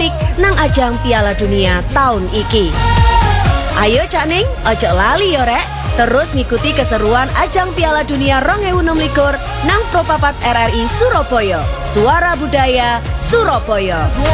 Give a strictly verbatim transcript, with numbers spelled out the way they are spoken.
unik nang ajang Piala Dunia tahun iki. Ayo Cak Ning, ojo lali yo rek. Terus ngikuti keseruan ajang Piala Dunia dua ribu enam belas nang Propapat R R I Surabaya. Suara Budaya Surabaya.